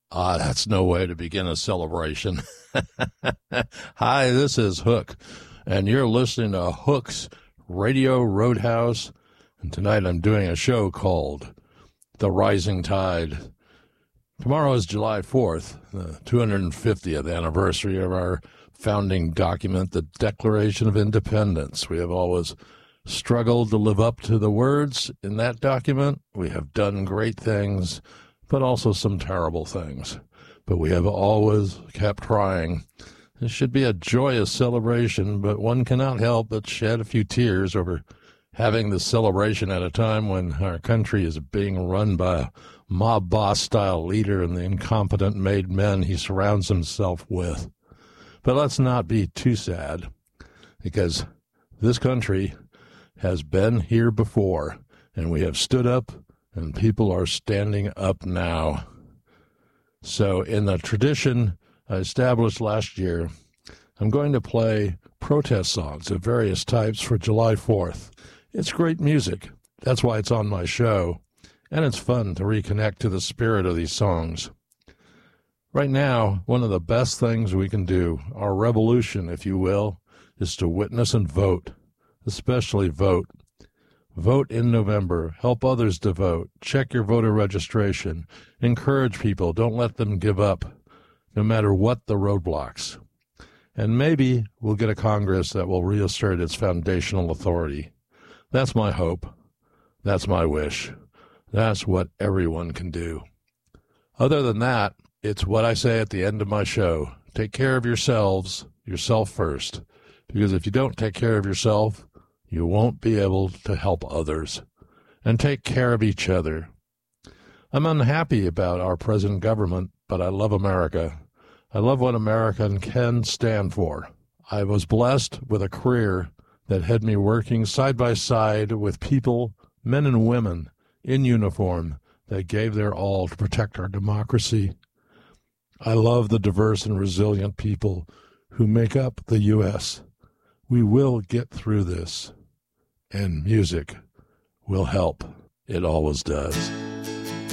That's no way to begin a celebration. Hi, this is Hook, and you're listening to Hook's Radio Roadhouse, and tonight I'm doing a show called The Rising Tide. Tomorrow is July 4th, the 250th anniversary of our founding document, the Declaration of Independence. We have always struggled to live up to the words in that document. We have done great things, but also some terrible things. But we have always kept trying. This should be a joyous celebration, but one cannot help but shed a few tears over having the celebration at a time when our country is being run by a mob boss-style leader and the incompetent made men he surrounds himself with. But let's not be too sad, because this country has been here before, and we have stood up, and people are standing up now. So in the tradition I established last year, I'm going to play protest songs of various types for July 4th. It's great music. That's why it's on my show, and it's fun to reconnect to the spirit of these songs. Right now, one of the best things we can do, our revolution, if you will, is to witness and vote, especially vote. Vote in November. Help others to vote. Check your voter registration. Encourage people. Don't let them give up, no matter what the roadblocks. And maybe we'll get a Congress that will reassert its foundational authority. That's my hope. That's my wish. That's what everyone can do. Other than that, it's what I say at the end of my show. Take care of yourselves, yourself first. Because if you don't take care of yourself, you won't be able to help others. And take care of each other. I'm unhappy about our present government, but I love America. I love what America can stand for. I was blessed with a career that had me working side by side with people, men and women, in uniform that gave their all to protect our democracy. I love the diverse and resilient people who make up the U.S. We will get through this, and music will help. It always does.